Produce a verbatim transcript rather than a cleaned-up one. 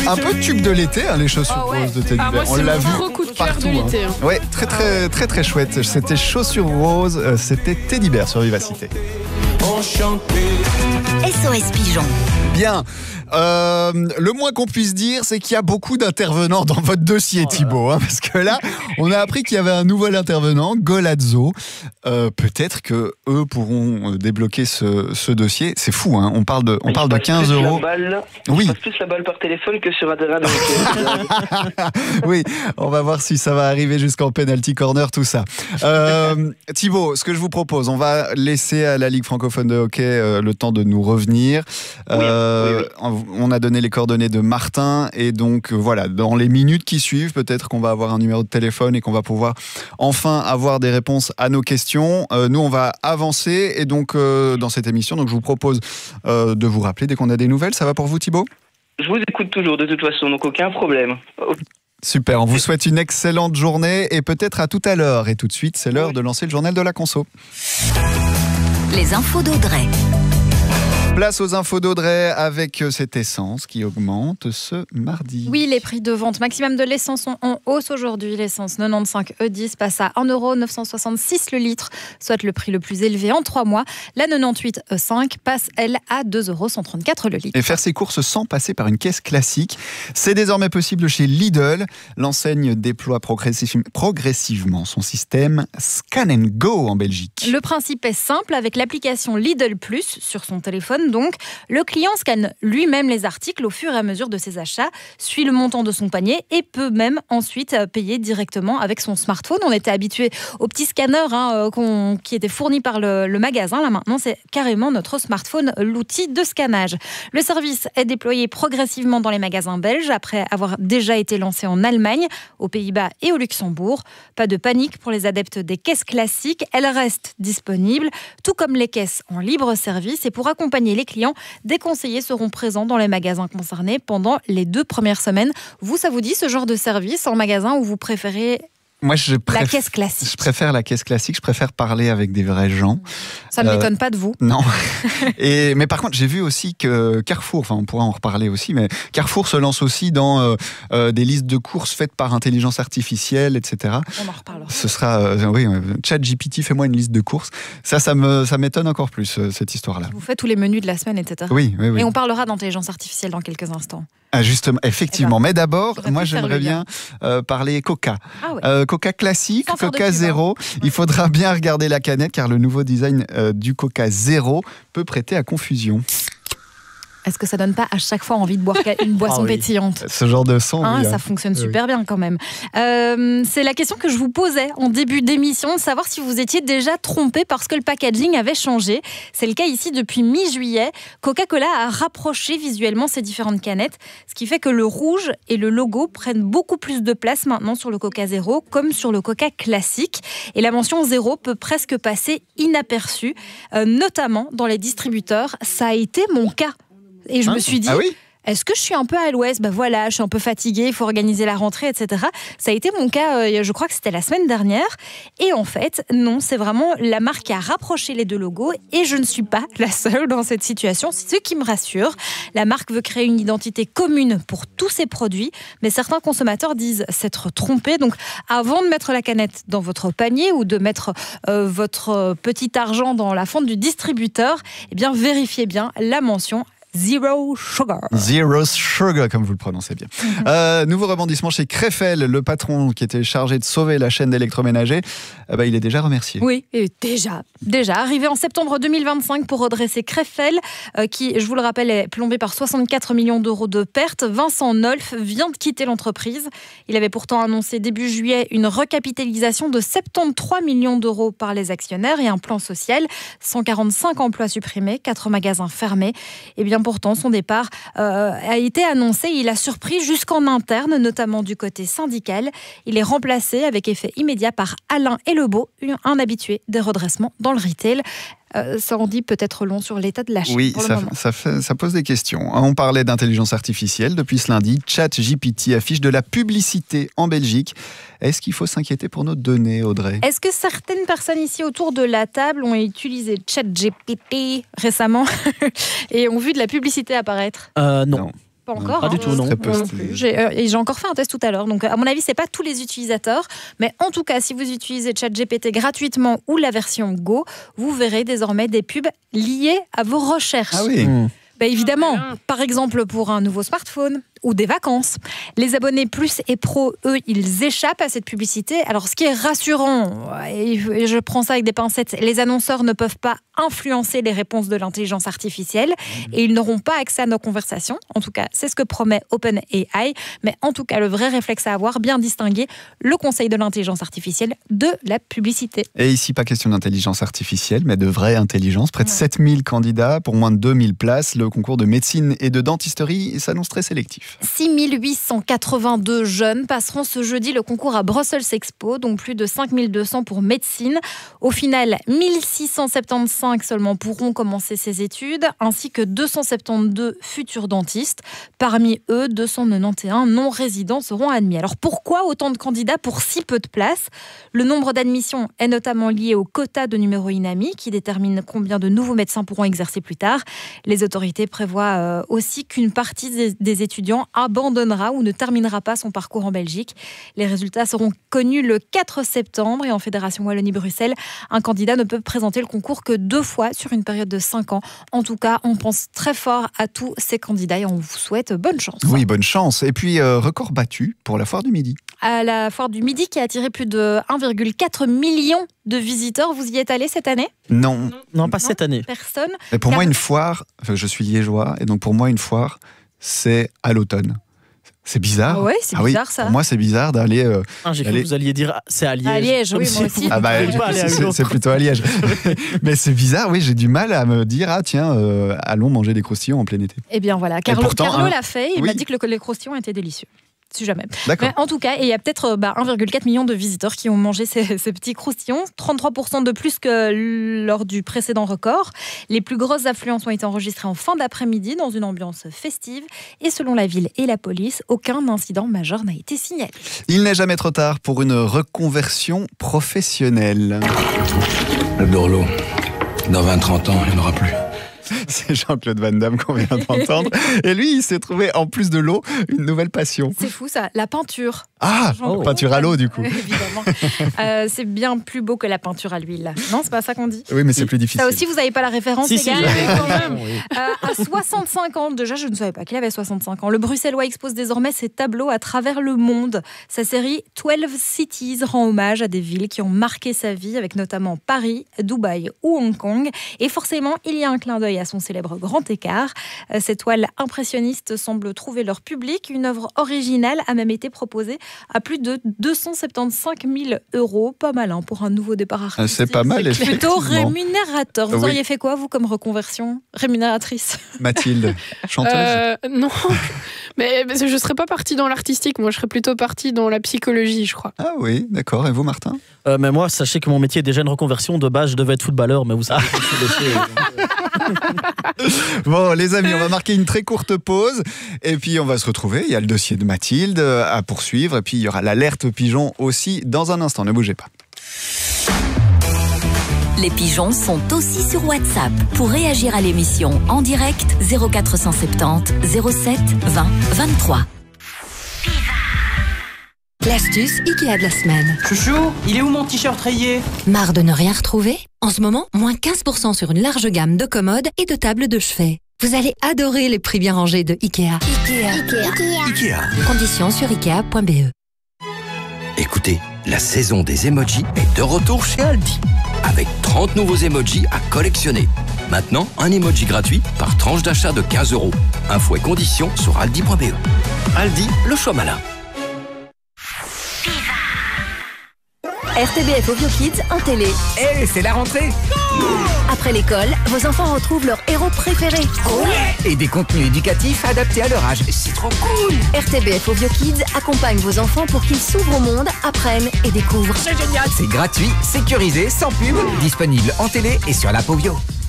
Un peu tube de l'été, hein, les chaussures oh ouais. roses de Teddy ah, Bear. moi, On l'a vu gros coup de cœur partout. de l'été, hein. hein. Ouais, très très très très chouette. C'était chaussures roses, euh, c'était Teddy Bear sur Vivacité. S O S Pigeon. Bien. Euh, le moins qu'on puisse dire, c'est qu'il y a beaucoup d'intervenants dans votre dossier, oh Thibaut. Hein, parce que là, on a appris qu'il y avait un nouvel intervenant, Golazzo. Euh, peut-être que eux pourront débloquer ce, ce dossier. C'est fou, hein. On parle de, on parle de quinze euros. Balle, oui. Je passe plus la balle par téléphone que sur Adera. Donc... oui, on va voir si ça va arriver jusqu'en penalty corner, tout ça. Euh, Thibaut, ce que je vous propose, on va laisser à la Ligue francophone de hockey euh, le temps de nous revenir. Euh, oui, oui, oui. On a donné les coordonnées de Martin et donc voilà, dans les minutes qui suivent, peut-être qu'on va avoir un numéro de téléphone et qu'on va pouvoir enfin avoir des réponses à nos questions. Euh, nous, on va avancer et donc euh, dans cette émission, donc je vous propose euh, de vous rappeler dès qu'on a des nouvelles. Ça va pour vous, Thibaut ? Je vous écoute toujours de toute façon, donc aucun problème. Super, on vous souhaite une excellente journée et peut-être à tout à l'heure. Et tout de suite, c'est l'heure de lancer le journal de la conso. Les infos d'Audrey. Place aux infos d'Audrey avec cette essence qui augmente ce mardi. Oui, les prix de vente maximum de l'essence sont en hausse aujourd'hui. L'essence quatre-vingt-quinze E dix passe à un euro neuf cent soixante-six le litre, soit le prix le plus élevé en trois mois. La quatre-vingt-dix-huit E cinq passe, elle, à deux euros cent trente-quatre le litre. Et faire ses courses sans passer par une caisse classique, c'est désormais possible chez Lidl. L'enseigne déploie progressif- progressivement son système Scan and Go en Belgique. Le principe est simple, avec l'application Lidl Plus sur son téléphone. Donc, le client scanne lui-même les articles au fur et à mesure de ses achats, suit le montant de son panier et peut même ensuite payer directement avec son smartphone. On était habitué au petit scanner hein, qu'on, qui était fourni par le, le magasin. Là maintenant, c'est carrément notre smartphone, l'outil de scannage. Le service est déployé progressivement dans les magasins belges après avoir déjà été lancé en Allemagne, aux Pays-Bas et au Luxembourg. Pas de panique pour les adeptes des caisses classiques, elles restent disponibles, tout comme les caisses en libre service. Et pour accompagner les clients, des conseillers seront présents dans les magasins concernés pendant les deux premières semaines. Vous, ça vous dit ce genre de service en magasin ou vous préférez Moi, je préfère, la caisse classique? Je préfère la caisse classique, je préfère parler avec des vrais gens. Ça ne euh, m'étonne pas de vous. Non. Et, mais par contre, j'ai vu aussi que Carrefour, enfin on pourra en reparler aussi, mais Carrefour se lance aussi dans euh, euh, des listes de courses faites par intelligence artificielle, et cetera. On en reparlera. Ce sera, euh, oui, ChatGPT, fais-moi une liste de courses. Ça, ça, me, ça m'étonne encore plus, euh, cette histoire-là. Vous faites tous les menus de la semaine, et cetera. Oui, oui, oui. Et on parlera d'intelligence artificielle dans quelques instants. Ah, justement, effectivement. Eh ben, mais d'abord, moi, pu faire j'aimerais le lien. bien euh, parler Coca. Ah ouais. Euh, Coca classique, Sans faire de Coca pub, hein. zéro. Il faudra bien regarder la canette car le nouveau design euh, du Coca zéro peut prêter à confusion. Est-ce que ça donne pas à chaque fois envie de boire une boisson Ah oui. pétillante? Ce genre de son, Hein, oui, ça hein. fonctionne Oui. super bien quand même. Euh, c'est la question que je vous posais en début d'émission, de savoir si vous étiez déjà trompé parce que le packaging avait changé. C'est le cas ici depuis mi-juillet. Coca-Cola a rapproché visuellement ces différentes canettes, ce qui fait que le rouge et le logo prennent beaucoup plus de place maintenant sur le Coca Zéro, comme sur le Coca classique. Et la mention zéro peut presque passer inaperçue, euh, notamment dans les distributeurs. Ça a été mon cas. Et je Hein me suis dit, Ah oui est-ce que je suis un peu à l'ouest? Ben voilà, je suis un peu fatiguée, il faut organiser la rentrée, et cetera. Ça a été mon cas, euh, je crois que c'était la semaine dernière. Et en fait, non, c'est vraiment la marque qui a rapproché les deux logos. Et je ne suis pas la seule dans cette situation, c'est ce qui me rassure. La marque veut créer une identité commune pour tous ses produits, mais certains consommateurs disent s'être trompés. Donc, avant de mettre la canette dans votre panier ou de mettre euh, votre petit argent dans la fente du distributeur, eh bien, vérifiez bien la mention Zero Sugar. Zero Sugar, comme vous le prononcez bien. Euh, nouveau rebondissement chez Crefel, le patron qui était chargé de sauver la chaîne d'électroménager, euh, bah, il est déjà remercié. Oui, et déjà, déjà arrivé en septembre deux mille vingt-cinq pour redresser Crefel, euh, qui, je vous le rappelle, est plombé par soixante-quatre millions d'euros de pertes. Vincent Nolf vient de quitter l'entreprise. Il avait pourtant annoncé début juillet une recapitalisation de soixante-treize millions d'euros par les actionnaires et un plan social, cent quarante-cinq emplois supprimés, quatre magasins fermés. Et bien pourtant, son départ euh, a été annoncé. Il a surpris jusqu'en interne, notamment du côté syndical. Il est remplacé avec effet immédiat par Alain Ellebeau, un habitué des redressements dans le retail. Euh, ça en dit peut-être long sur l'état de la chaîne. Oui, pour le ça, moment. ça, fait, ça pose des questions. On parlait d'intelligence artificielle. Depuis ce lundi, ChatGPT affiche de la publicité en Belgique. Est-ce qu'il faut s'inquiéter pour nos données, Audrey ? Est-ce que certaines personnes ici autour de la table ont utilisé ChatGPT récemment et ont vu de la publicité apparaître ? Euh, non. Non. Pas encore. Pas hein. du tout, non. Très peu Moi non stylé. plus. J'ai, euh, et j'ai encore fait un test tout à l'heure. Donc, à mon avis, c'est pas tous les utilisateurs. Mais en tout cas, si vous utilisez ChatGPT gratuitement ou la version Go, vous verrez désormais des pubs liées à vos recherches. Ah oui. Mmh. Bah, évidemment, par exemple pour un nouveau smartphone ou des vacances. Les abonnés Plus et Pro, eux, ils échappent à cette publicité. Alors, ce qui est rassurant, et je prends ça avec des pincettes, les annonceurs ne peuvent pas influencer les réponses de l'intelligence artificielle et ils n'auront pas accès à nos conversations. En tout cas, c'est ce que promet OpenAI. Mais en tout cas, le vrai réflexe à avoir, bien distinguer le conseil de l'intelligence artificielle de la publicité. Et ici, pas question d'intelligence artificielle, mais de vraie intelligence. Près de Ouais. sept mille candidats pour moins de deux mille places. Le concours de médecine et de dentisterie s'annonce très sélectif. six mille huit cent quatre-vingt-deux jeunes passeront ce jeudi le concours à Brussels Expo, donc plus de cinq mille deux cents pour médecine. Au final, mille six cent soixante-quinze seulement pourront commencer ces études, ainsi que deux cent soixante-douze futurs dentistes. Parmi eux, deux cent quatre-vingt-onze non-résidents seront admis. Alors pourquoi autant de candidats pour si peu de places ? Le nombre d'admissions est notamment lié au quota de numéro INAMI, qui détermine combien de nouveaux médecins pourront exercer plus tard. Les autorités prévoient euh, aussi qu'une partie des, des étudiants abandonnera ou ne terminera pas son parcours en Belgique. Les résultats seront connus le quatre septembre et en Fédération Wallonie-Bruxelles, un candidat ne peut présenter le concours que deux fois sur une période de cinq ans. En tout cas, on pense très fort à tous ces candidats et on vous souhaite bonne chance. Oui, bonne chance. Et puis, euh, record battu pour la foire du Midi. À la foire du Midi qui a attiré plus de un virgule quatre million de visiteurs, vous y êtes allé cette année ? Non. Non, pas Non. cette année. Personne ? Mais pour Car- moi, une foire, enfin, je suis liégeois, et donc pour moi, une foire, c'est à l'automne. C'est bizarre. Ah ouais, c'est Ah oui, bizarre ça. Pour moi, c'est bizarre d'aller. euh, Ah, j'ai cru Allez. que vous alliez dire ah, c'est à Liège. À Liège, Comme oui, si moi vous aussi. Ah bah, pouviez du pas coup, aller à c'est une c'est autre. plutôt à Liège. Mais c'est bizarre, oui, j'ai du mal à me dire, ah tiens, euh, allons manger des croustillons en plein été. Eh bien voilà, Carlo, pourtant, Carlo hein, l'a fait, il oui. m'a dit que le, les croustillons étaient délicieux. Si jamais. D'accord. Mais en tout cas, il y a peut-être euh, bah, un virgule quatre million de visiteurs qui ont mangé ces, ces petits croustillons, trente-trois pour cent de plus que lors du précédent record. Les plus grosses affluences ont été enregistrées en fin d'après-midi dans une ambiance festive. Et selon la ville et la police, aucun incident majeur n'a été signalé. Il n'est jamais trop tard pour une reconversion professionnelle. Le Dorlo, dans vingt trente ans, il n'y en aura plus. C'est Jean-Claude Van Damme qu'on vient d'entendre. Et lui, il s'est trouvé, en plus de l'eau, une nouvelle passion. C'est fou ça, la peinture. Ah, Jean-Claude. peinture à l'eau, du coup. Évidemment. Euh, c'est bien plus beau que la peinture à l'huile. Non, c'est pas ça qu'on dit. Oui, mais c'est plus difficile. Ça aussi, vous n'avez pas la référence, Si, les si, gars, je- mais quand même. Oui. Euh, à soixante-cinq ans, déjà je ne savais pas qu'il avait soixante-cinq ans, le Bruxellois expose désormais ses tableaux à travers le monde. Sa série douze Cities rend hommage à des villes qui ont marqué sa vie, avec notamment Paris, Dubaï ou Hong Kong. Et forcément, il y a un clin d'œil à son célèbre grand écart. Euh, Ces toiles impressionnistes semblent trouver leur public. Une œuvre originale a même été proposée à plus de deux cent soixante-quinze mille euros. Pas mal hein, pour un nouveau départ artistique. Ah, c'est pas mal, C'est plutôt effectivement. rémunérateur. Vous Oui. auriez fait quoi, vous, comme reconversion rémunératrice? Mathilde, chanteuse. Euh, non, mais parce que je serais pas partie dans l'artistique, moi je serais plutôt partie dans la psychologie, je crois. Ah oui, d'accord. Et vous, Martin? Euh, mais moi, sachez que mon métier est déjà une reconversion. De base, je devais être footballeur, mais vous savez, je suis laissé, euh, Bon, les amis, on va marquer une très courte pause. Et puis, on va se retrouver. Il y a le dossier de Mathilde à poursuivre. Et puis, il y aura l'alerte pigeon aussi dans un instant. Ne bougez pas. Les pigeons sont aussi sur WhatsApp. Pour réagir à l'émission en direct, zéro quatre cent soixante-dix zéro sept vingt vingt-trois. L'astuce Ikea de la semaine. Chouchou, il est où mon t-shirt rayé? Marre de ne rien retrouver? En ce moment, moins quinze pour cent sur une large gamme de commodes et de tables de chevet. Vous allez adorer les prix bien rangés de Ikea. Ikea. Conditions sur ikea point b e. Écoutez, la saison des emojis est de retour chez Aldi. Avec trente nouveaux emojis à collectionner. Maintenant, un emoji gratuit par tranche d'achat de quinze euros. Infos et conditions sur aldi point b e. Aldi, le choix malin. R T B F Ovio Kids en télé. Eh, c'est la rentrée! Après l'école, vos enfants retrouvent leur héros préféré. Et des contenus éducatifs adaptés à leur âge. C'est trop cool! R T B F Ovio Kids accompagne vos enfants pour qu'ils s'ouvrent au monde, apprennent et découvrent. C'est génial! C'est gratuit, sécurisé, sans pub, disponible en télé et sur l'app Ovio.